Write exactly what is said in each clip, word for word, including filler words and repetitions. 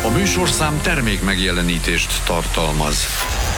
A műsorszám termék megjelenítést tartalmaz.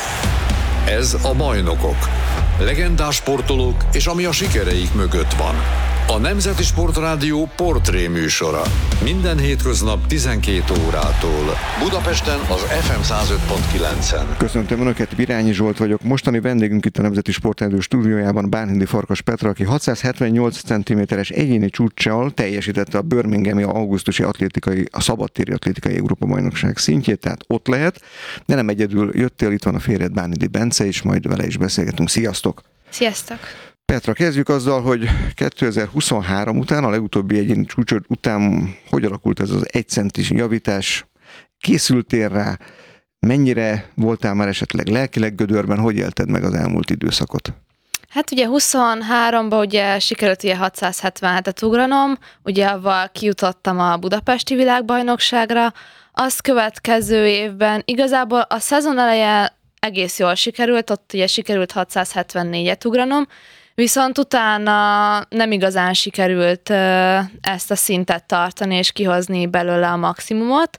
Ez a Bajnokok. Legendás sportolók és ami a sikereik mögött van. A Nemzeti Sportrádió portré műsora. Minden hétköznap tizenkét órától. Budapesten az ef em száz öt pont kilencen. Köszöntöm Önöket, Virányi Zsolt vagyok. Mostani vendégünk itt a Nemzeti Sportrádió stúdiójában Bánhidi Farkas Petra, aki hatszázhetvennyolc centiméteres egyéni csúccsal teljesítette a birminghami augusztusi atlétikai, a szabadtéri atlétikai Európa-bajnokság szintjét, tehát ott lehet. De nem egyedül jöttél, itt van a férjed Bánhidi Bence, és majd vele is beszélgetünk. Sziasztok! Sziasztok! Petra, kezdjük azzal, hogy kétezer-huszonhárom után, a legutóbbi egyéni csúcsod után hogy alakult ez az egy centis javítás? Készültél rá? Mennyire voltál már esetleg lelkileg gödörben? Hogy élted meg az elmúlt időszakot? Hát ugye huszonháromban ugye sikerült ugye hatszázhetvenhetet ugranom, ugye avval kijutottam a budapesti világbajnokságra. Azt következő évben igazából a szezon elején egész jól sikerült, ott ugye sikerült hatszázhetvennégyet ugranom, viszont utána nem igazán sikerült ezt a szintet tartani és kihozni belőle a maximumot.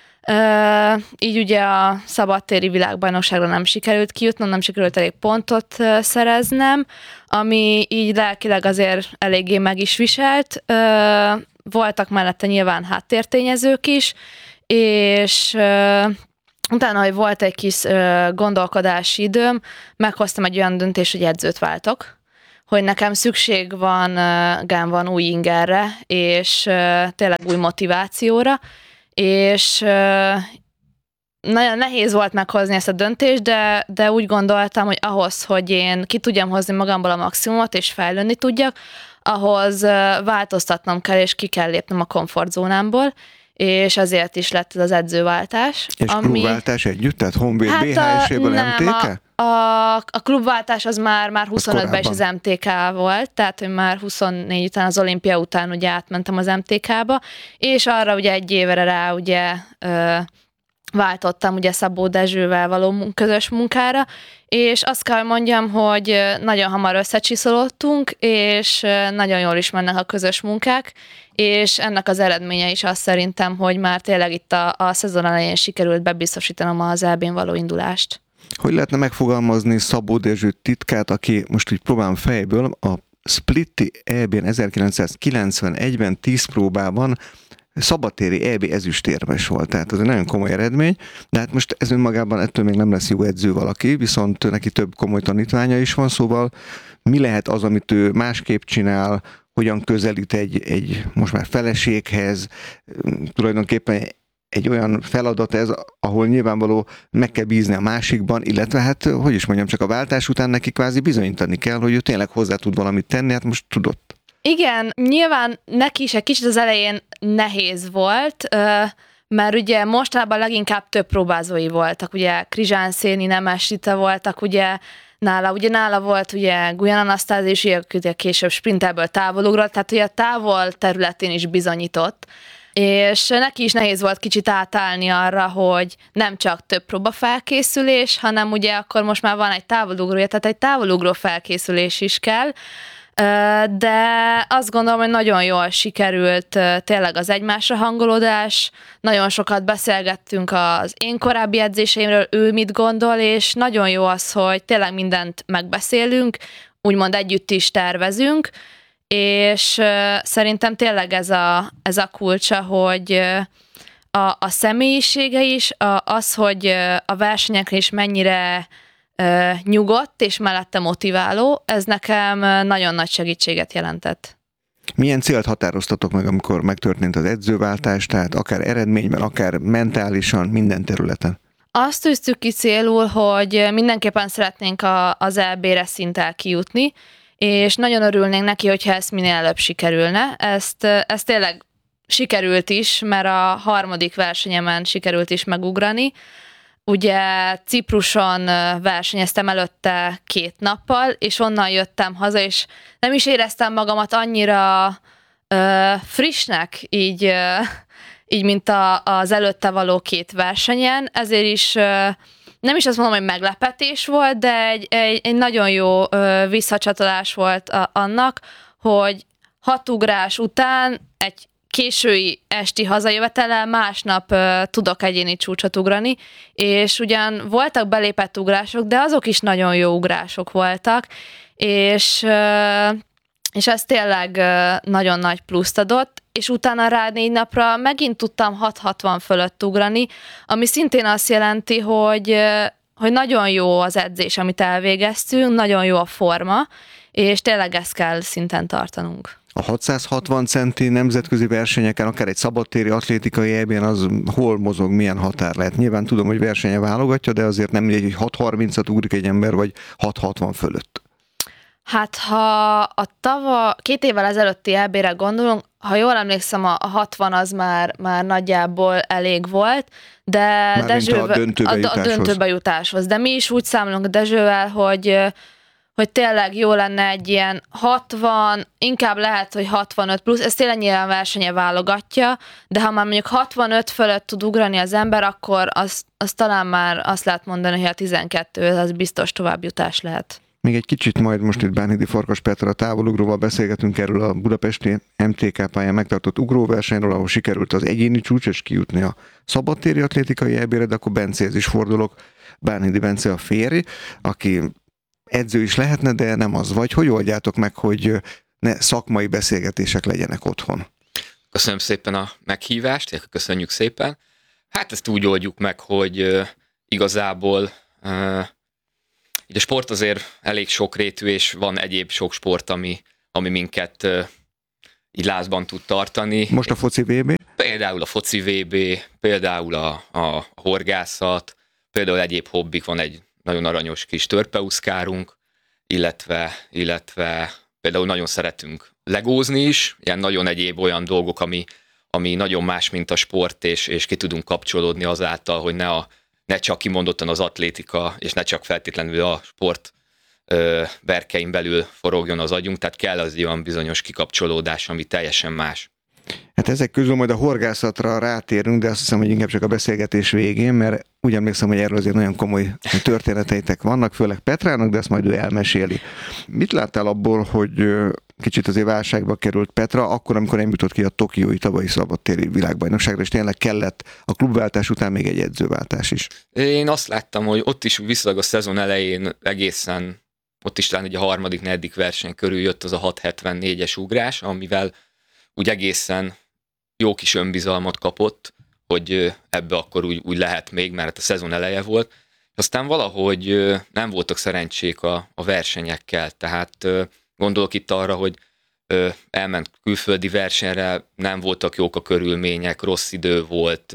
Így ugye a szabadtéri világbajnokságra nem sikerült kijutnom, nem sikerült elég pontot szereznem, ami így lelkileg azért eléggé meg is viselt. Voltak mellette nyilván háttértényezők is, és utána, hogy volt egy kis gondolkodási időm, meghoztam egy olyan döntést, hogy edzőt váltok, hogy nekem szükség van, gán van új ingerre, és tényleg új motivációra, és nagyon nehéz volt meghozni ezt a döntést, de, de úgy gondoltam, hogy ahhoz, hogy én ki tudjam hozni magamból a maximumot, és fejlődni tudjak, ahhoz változtatnom kell, és ki kell lépnem a komfortzónámból, és azért is lett ez az edzőváltás. És ami... klubváltás együtt? Tehát Honvéd hát bé há es-éből em té ká? A, a, a klubváltás az már, már huszonötben is az em té ká volt, tehát hogy már huszonnégy után, az olimpia után ugye átmentem az em té ká-ba, és arra ugye egy évre rá ugye ö, váltottam ugye Szabó Dezsővel való közös munkára, és azt kell mondjam, hogy nagyon hamar összecsiszolódtunk, és nagyon jól is mennek a közös munkák, és ennek az eredménye is azt szerintem, hogy már tényleg itt a, a szezon elején sikerült bebiztosítanom az é bén való indulást. Hogy lehetne megfogalmazni Szabó Dezső titkát, aki most így próbálom fejből, a Splitti é bén ezerkilencszázkilencvenegyben tíz próbában szabadtéri é bé ezüstérmes volt, tehát ez egy nagyon komoly eredmény, de hát most ez önmagában ettől még nem lesz jó edző valaki, viszont neki több komoly tanítványa is van, szóval mi lehet az, amit ő másképp csinál, hogyan közelít egy, egy most már feleséghez, tulajdonképpen egy olyan feladat ez, ahol nyilvánvaló meg kell bízni a másikban, illetve hát, hogy is mondjam, csak a váltás után neki kvázi bizonyítani kell, hogy ő tényleg hozzá tud valamit tenni, hát most tudott. Igen, nyilván neki is egy kicsit az elején nehéz volt, mert ugye mostanában leginkább több próbázói voltak, ugye Krizsán Széni, Nemes Rita voltak, ugye nála, ugye nála volt ugye Gulyán Anasztázi, és ugye később sprinterből távolugrott, tehát ugye a távol területén is bizonyított, és neki is nehéz volt kicsit átállni arra, hogy nem csak több próbafelkészülés, hanem ugye akkor most már van egy távolugrója, tehát egy távolugró felkészülés is kell, de azt gondolom, hogy nagyon jól sikerült tényleg az egymásra hangolódás, nagyon sokat beszélgettünk az én korábbi edzéseimről, ő mit gondol, és nagyon jó az, hogy tényleg mindent megbeszélünk, úgymond együtt is tervezünk, és szerintem tényleg ez a, ez a kulcsa, hogy a, a személyisége is, a, az, hogy a versenyekre is mennyire nyugodt és mellette motiváló, ez nekem nagyon nagy segítséget jelentett. Milyen célt határoztatok meg, amikor megtörtént az edzőváltás, tehát akár eredményben, akár mentálisan, minden területen? Azt tűztük ki célul, hogy mindenképpen szeretnénk a, az é bé-re szinttel kijutni, és nagyon örülnénk neki, hogyha ezt minél előbb sikerülne. Ezt, ezt tényleg sikerült is, mert a harmadik versenyemen sikerült is megugrani. Ugye Cipruson versenyeztem előtte két nappal, és onnan jöttem haza, és nem is éreztem magamat annyira uh, frissnek, így, uh, így mint a, az előtte való két versenyen, ezért is uh, nem is azt mondom, hogy meglepetés volt, de egy, egy, egy nagyon jó uh, visszacsatolás volt a, annak, hogy hat ugrás után egy késői esti hazajövetellel másnap uh, tudok egyéni csúcsot ugrani, és ugyan voltak belépett ugrások, de azok is nagyon jó ugrások voltak, és, uh, és ez tényleg uh, nagyon nagy pluszt adott, és utána rá négy napra megint tudtam hat hatvan fölött ugrani, ami szintén azt jelenti, hogy, uh, hogy nagyon jó az edzés, amit elvégeztünk, nagyon jó a forma, és tényleg ezt kell szinten tartanunk. A hatszázhatvan centi nemzetközi versenyeken, akár egy szabadtéri atlétikai é bén az hol mozog, milyen határ lehet? Nyilván tudom, hogy versenye válogatja, de azért nem mindegy, hogy hat harmincat ugrik egy ember, vagy hat hatvan fölött. Hát ha a tava, két évvel ezelőtti é bére gondolunk, ha jól emlékszem, a hatvan az már, már nagyjából elég volt, de Dezsővel, a döntőbe, a, a döntőbe jutáshoz. De mi is úgy számolunk Dezsővel, hogy hogy tényleg jó lenne egy ilyen hatvan, inkább lehet, hogy hatvanöt plusz, ez tényleg nyilván versenye válogatja, de ha már mondjuk hatvanöt fölött tud ugrani az ember, akkor az, az talán már azt lehet mondani, hogy a tizenkettő az biztos továbbjutás lehet. Még egy kicsit majd most itt Bánhidi Farkas Petra távolugróval beszélgetünk erről a budapesti em té ká pályán megtartott ugróversenyről, ahol sikerült az egyéni csúcs és kijutni a szabadtéri atlétikai é bére, de akkor Bencéhez is fordulok. Bánhidi Bence a férj, aki edző is lehetne, de nem az vagy. Hogy oldjátok meg, hogy ne szakmai beszélgetések legyenek otthon? Köszönöm szépen a meghívást, köszönjük szépen. Hát ezt úgy oldjuk meg, hogy uh, igazából uh, így a sport azért elég sokrétű, és van egyéb sok sport, ami, ami minket uh, így lázban tud tartani. Most a foci vé bé? Például a foci vé bé, például a, a horgászat, például egyéb hobbik, van egy nagyon aranyos kis törpeuszkárunk, illetve, illetve például nagyon szeretünk legózni is, ilyen nagyon egyéb olyan dolgok, ami, ami nagyon más, mint a sport, és, és ki tudunk kapcsolódni azáltal, hogy ne, a, ne csak kimondottan az atlétika, és ne csak feltétlenül a sport ö, berkein belül forogjon az agyunk, tehát kell az olyan bizonyos kikapcsolódás, ami teljesen más. Hát ezek közül majd a horgászatra rátérünk, de azt hiszem, hogy inkább csak a beszélgetés végén, mert úgy emlékszem, hogy erről azért nagyon komoly történeteitek vannak, főleg Petrának, de ezt majd ő elmeséli. Mit láttál abból, hogy kicsit azért válságba került Petra, akkor, amikor nem jutott ki a tokiói tavalyi szabadtéri világbajnokságra, és tényleg kellett a klubváltás után még egy edzőváltás is? Én azt láttam, hogy ott is viszonylag a szezon elején egészen, ott is talán egy a harmadik, negyedik verseny körül jött az a hat hetvennégyes ugrás, amivel úgy egészen jó kis önbizalmat kapott, hogy ebbe akkor úgy, úgy lehet még, mert a szezon eleje volt. Aztán valahogy nem voltak szerencsék a, a versenyekkel, tehát gondolok itt arra, hogy elment külföldi versenyre, nem voltak jók a körülmények, rossz idő volt,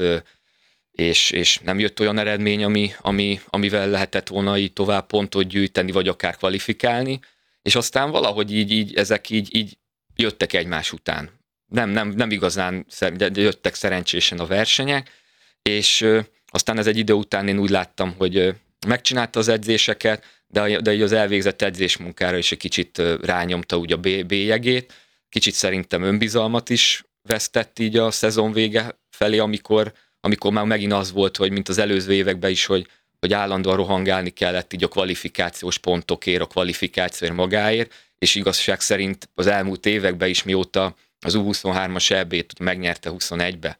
és, és nem jött olyan eredmény, ami, ami, amivel lehetett volna így tovább pontot gyűjteni, vagy akár kvalifikálni, és aztán valahogy így, így ezek így, így jöttek egymás után. Nem, nem, nem igazán jöttek szerencsésen a versenyek, és ö, aztán ez egy idő után én úgy láttam, hogy ö, megcsinálta az edzéseket, de, de az elvégzett edzésmunkára is egy kicsit ö, rányomta úgy a bélyegét, kicsit szerintem önbizalmat is vesztett így a szezon vége felé, amikor, amikor már megint az volt, hogy mint az előző években is, hogy, hogy állandóan rohangálni kellett így a kvalifikációs pontokért, a kvalifikációért magáért, és igazság szerint az elmúlt években is, mióta az U huszonhármas é bét megnyerte huszonegybe.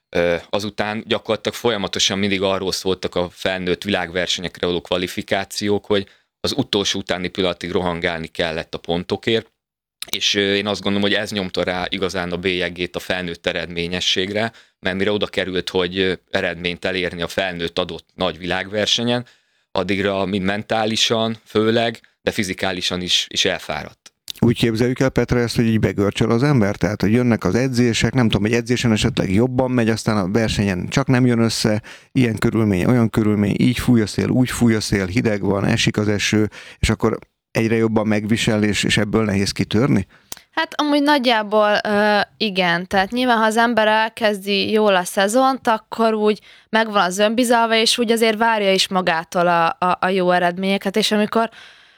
Azután gyakorlatilag folyamatosan mindig arról szóltak a felnőtt világversenyekre való kvalifikációk, hogy az utolsó utáni pillanatig rohangálni kellett a pontokért, és én azt gondolom, hogy ez nyomta rá igazán a bélyegét a felnőtt eredményességre, mert mire oda került, hogy eredményt elérni a felnőtt adott nagy világversenyen, addigra mind mentálisan, főleg, de fizikálisan is, is elfáradt. Úgy képzeljük el, Petra, ezt, hogy így begörcsöl az ember? Tehát, hogy jönnek az edzések, nem tudom, egy edzésen esetleg jobban megy, aztán a versenyen csak nem jön össze, ilyen körülmény, olyan körülmény, így fúj a szél, úgy fúj a szél, hideg van, esik az eső, és akkor egyre jobban megvisel, és, és ebből nehéz kitörni? Hát amúgy nagyjából uh, igen, tehát nyilván, ha az ember elkezdi jól a szezont, akkor úgy megvan az önbizalva, és úgy azért várja is magától a, a, a jó eredményeket, és amikor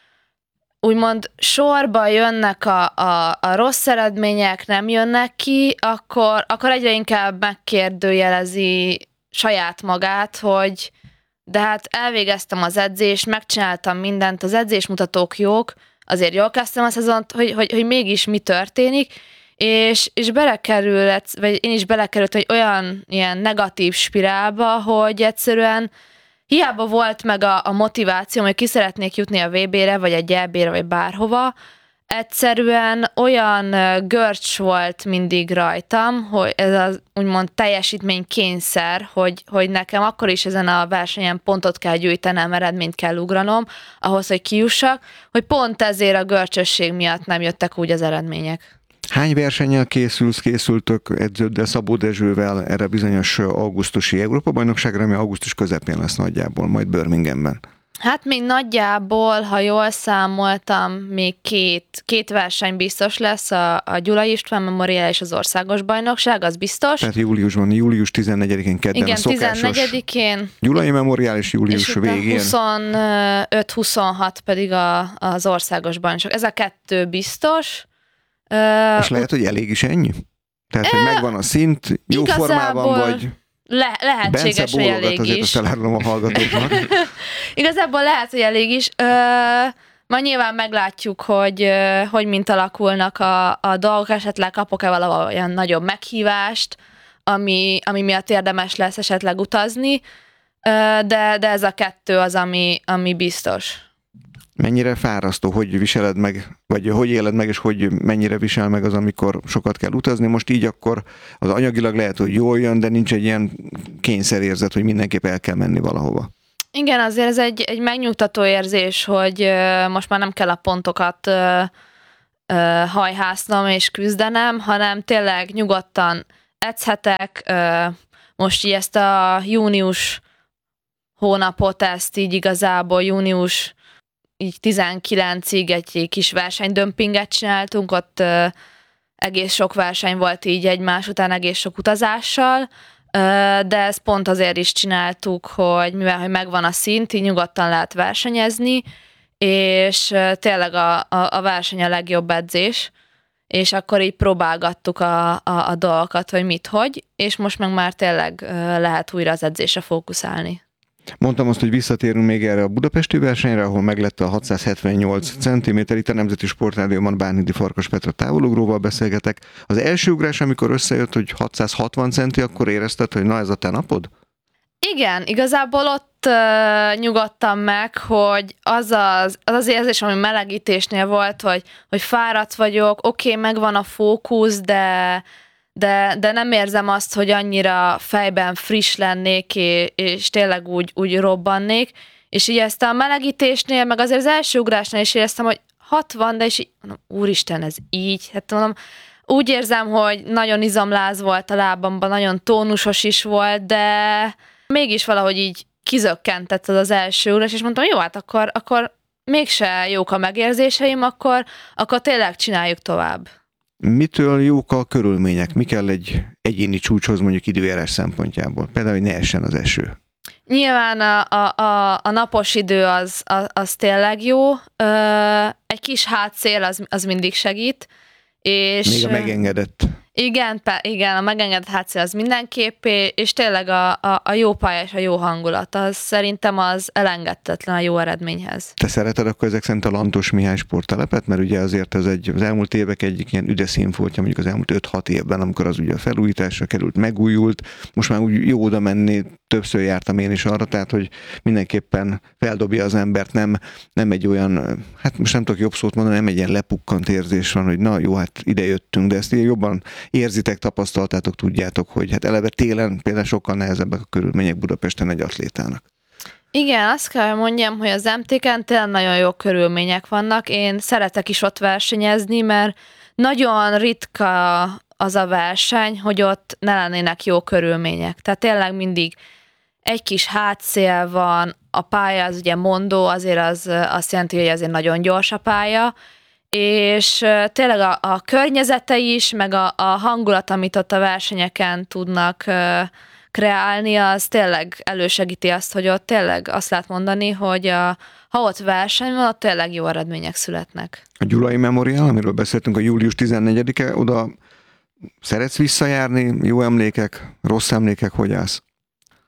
úgymond sorba jönnek a, a, a rossz eredmények, nem jönnek ki, akkor, akkor egyre inkább megkérdőjelezi saját magát, hogy de hát elvégeztem az edzést, megcsináltam mindent, az edzésmutatók jók, azért jól kezdtem a szezont, hogy, hogy, hogy mégis mi történik, és, és belekerült, vagy én is belekerült egy olyan ilyen negatív spirálba, hogy egyszerűen hiába volt meg a, a motiváció, hogy ki szeretnék jutni a vé bé-re, vagy egy é bé-re, vagy bárhova, egyszerűen olyan görcs volt mindig rajtam, hogy ez az úgymond teljesítménykényszer, hogy, hogy nekem akkor is ezen a versenyen pontot kell gyűjtenem, eredményt kell ugranom, ahhoz, hogy kijussak, hogy pont ezért a görcsösség miatt nem jöttek úgy az eredmények. Hány versennyel készülsz, készültök edződdel, Szabó Dezsővel erre bizonyos augusztusi Európa-bajnokságra, ami augusztus közepén lesz nagyjából, majd Birminghamben? Hát még nagyjából, ha jól számoltam, még két, két verseny biztos lesz, a, a Gyulai István Memorial és az országos bajnokság, az biztos. Tehát júliusban, július tizennegyedikén kedden igen, a szokásos tizennegyedikén. Gyulai Memorial és július és végén. huszonöt huszonhat pedig a, az országos bajnokság. Ez a kettő biztos. És lehet, hogy elég is ennyi? Tehát, hogy megvan a szint, jó formában vagy... Le, lehetséges, hogy elég azért is. Azt elárulom a hallgatóknak. Igazából lehet, hogy elég is. Ö, majd nyilván meglátjuk, hogy hogy mint alakulnak a, a dolgok, esetleg kapok-e valahol olyan nagyobb meghívást, ami, ami miatt érdemes lesz esetleg utazni, ö, de, de ez a kettő az, ami, ami biztos. Mennyire fárasztó, hogy viseled meg, vagy hogy éled meg, és hogy mennyire visel meg az, amikor sokat kell utazni. Most így akkor az anyagilag lehet, hogy jól jön, de nincs egy ilyen kényszerérzet, hogy mindenképp el kell menni valahova. Igen, azért ez egy, egy megnyugtató érzés, hogy most már nem kell a pontokat ö, ö, hajhásznom és küzdenem, hanem tényleg nyugodtan edzhetek. Ö, most így ezt a június hónapot, ezt így igazából június így tizenkilencig egy kis versenydömpinget csináltunk, ott ö, egész sok verseny volt így egymás után, egész sok utazással, ö, de ezt pont azért is csináltuk, hogy mivel hogy megvan a szint, így nyugodtan lehet versenyezni, és ö, tényleg a, a, a verseny a legjobb edzés, és akkor így próbálgattuk a, a, a dolgokat, hogy mit, hogy, és most meg már tényleg ö, lehet újra az edzésre fókuszálni. Mondtam azt, hogy visszatérünk még erre a budapesti versenyre, ahol meglett a hatszázhetvennyolc centiméter. Itt a Nemzeti Sportrádióban Bánhidi Farkas Petra távolugróval beszélgetek. Az első ugrás, amikor összejött, hogy hatszázhatvan centi, akkor érezted, hogy na ez a te napod? Igen, igazából ott uh, nyugodtam meg, hogy az az, az az érzés, ami melegítésnél volt, hogy, hogy fáradt vagyok, oké, okay, megvan a fókusz, de De, de nem érzem azt, hogy annyira fejben friss lennék, és, és tényleg úgy, úgy robbannék. És így ezt a melegítésnél, meg azért az első ugrásnál is éreztem, hogy hatvan, de és így, mondom, úristen, ez így. Hát mondom, úgy érzem, hogy nagyon izomláz volt a lábamban, nagyon tónusos is volt, de mégis valahogy így kizökkentett az az első ugrás, és mondtam, jó, hát akkor, akkor mégse jók a megérzéseim, akkor, akkor tényleg csináljuk tovább. Mitől jók a körülmények? Mi kell egy egyéni csúcshoz mondjuk időjárás szempontjából? Például, hogy ne essen az eső. Nyilván a, a, a, a napos idő az, az, az tényleg jó. Ö, egy kis hátszél az, az mindig segít. És még a megengedett. Igen, igen, a megengedett hátszél az mindenképpé, és tényleg a, a, a jó pálya és a jó hangulat, az szerintem az elengedhetetlen a jó eredményhez. Te szereted akkor ezek szerint a Lantos Mihály sporttelepet, mert ugye azért ez egy, az elmúlt évek egyik ilyen üde színfoltja, mondjuk az elmúlt öt-hat évben, amikor az ugye a felújításra került, megújult, most már úgy jó oda menni, többször jártam én is arra, tehát hogy mindenképpen feldobja az embert, nem, nem egy olyan, hát most nem tudok jobb szót mondani, nem egy ilyen lepukkant érzés van, hogy na jó, hát ide jöttünk, de ezt jobban érzitek, tapasztaltátok, tudjátok, hogy hát eleve télen például sokkal nehezebbek a körülmények Budapesten egy atlétának. Igen, azt kell, hogy mondjam, hogy az em té ken tényleg nagyon jó körülmények vannak. Én szeretek is ott versenyezni, mert nagyon ritka az a verseny, hogy ott ne lennének jó körülmények. Tehát tényleg mindig egy kis hátszél van, a pálya az ugye mondó, azért az azt jelenti, hogy azért nagyon gyors a pálya, és tényleg a, a környezete is, meg a, a hangulat, amit ott a versenyeken tudnak uh, kreálni, az tényleg elősegíti azt, hogy ott tényleg azt lehet mondani, hogy a, ha ott verseny van, ott tényleg jó eredmények születnek. A Gyulai Memorial, amiről beszéltünk, a július tizennegyedike, oda szeretsz visszajárni? Jó emlékek, rossz emlékek, hogy állsz?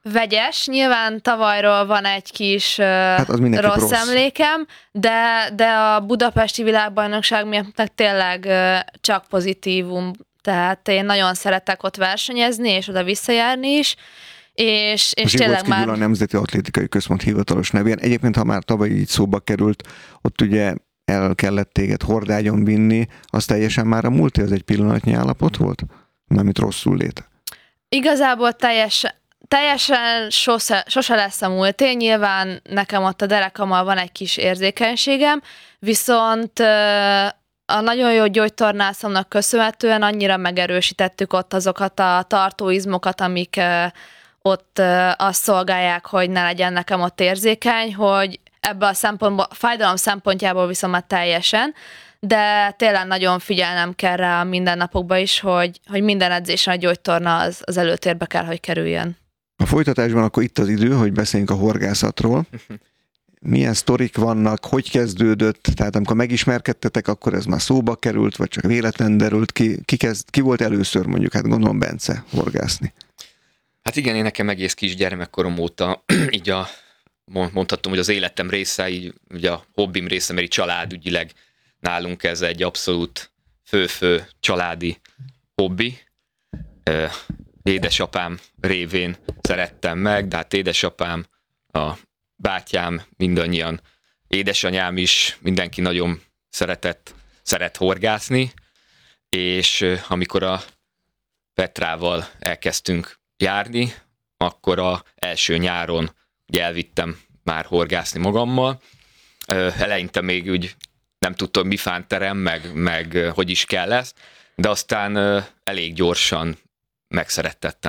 Vegyes, nyilván tavalyról van egy kis hát az rossz, rossz emlékem, de, de a budapesti világbajnokság miatt tényleg csak pozitívum, tehát én nagyon szeretek ott versenyezni, és oda visszajárni is, és, és tényleg már... a Nemzeti Atlétikai Központ hivatalos nevén. Egyébként, ha már tavaly így szóba került, ott ugye el kellett téged hordágyon vinni, az teljesen már a múlté, az egy pillanatnyi állapot volt? Mármint rosszul lét. Igazából teljesen, teljesen sose, sose lesz a múlté, nyilván nekem ott a derekammal van egy kis érzékenységem, viszont a nagyon jó gyógytornászomnak köszönhetően annyira megerősítettük ott azokat a tartóizmokat, amik ott azt szolgálják, hogy ne legyen nekem ott érzékeny, hogy ebben a szempontból, a fájdalom szempontjából viszont már teljesen, de tényleg nagyon figyelnem kell rá a mindennapokban is, hogy, hogy minden edzésen a gyógytorna az, az előtérbe kell, hogy kerüljön. A folytatásban akkor itt az idő, hogy beszéljünk a horgászatról. Milyen sztorik vannak, hogy kezdődött, tehát amikor megismerkedtetek, akkor ez már szóba került, vagy csak véletlen derült ki, ki, kezd, ki volt először mondjuk, hát gondolom Bence horgászni. Hát igen, én nekem egész kis gyermekkorom óta így a, mondhatom, hogy az életem része, így ugye a hobbim része, mert így családügyileg nálunk ez egy abszolút fő-fő családi hobbi. Édesapám révén szerettem meg, de hát édesapám, a bátyám, mindannyian, édesanyám is, mindenki nagyon szeretett, szeret horgászni, és amikor a Petrával elkezdtünk járni, akkor a első nyáron ugye elvittem már horgászni magammal. Eleinte még úgy nem tudtam, mi fánterem, meg, meg hogy is kell ez, de aztán elég gyorsan megszerettettem